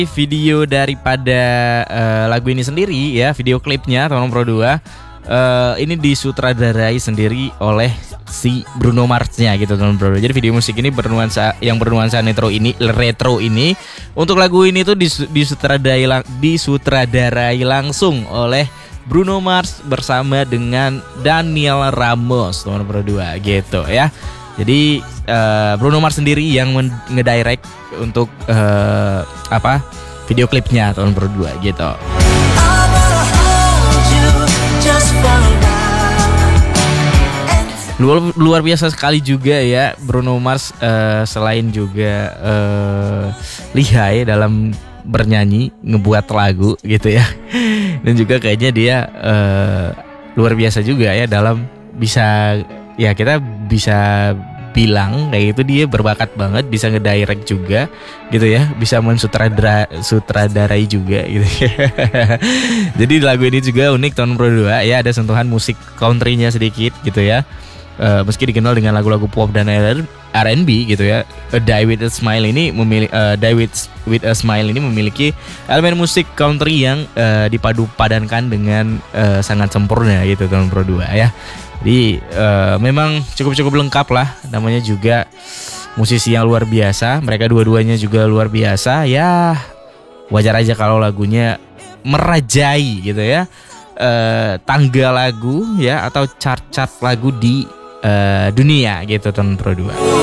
Video daripada lagu ini sendiri ya, video klipnya Teman Pro 2 ini disutradarai sendiri oleh si Bruno Mars-nya gitu teman Pro 2. Jadi video musik ini bernuansa retro ini untuk lagu ini tuh disutradarai langsung oleh Bruno Mars bersama dengan Daniel Ramos teman Pro 2 gitu ya. Jadi Bruno Mars sendiri yang ngedirect untuk video klipnya tahun Pro 2 gitu. Luar biasa sekali juga ya Bruno Mars, selain juga lihai dalam bernyanyi, ngebuat lagu gitu ya. Dan juga kayaknya dia luar biasa juga ya dalam kita bisa bilang kayak gitu, dia berbakat banget, bisa ngedirect juga gitu ya, bisa mensutradarai juga gitu. Jadi lagu ini juga unik tahun Pro 2 ya, ada sentuhan musik country-nya sedikit gitu ya. Meski dikenal dengan lagu-lagu pop dan R&B gitu ya, Die With A Smile ini memiliki elemen musik country yang dipadu padankan dengan sangat sempurna gitu tahun Pro 2 ya. Jadi memang cukup lengkap lah, namanya juga musisi yang luar biasa. Mereka dua-duanya juga luar biasa ya. Wajar aja kalau lagunya merajai gitu ya, tangga lagu ya, atau chart lagu di dunia gitu teman Pro 2.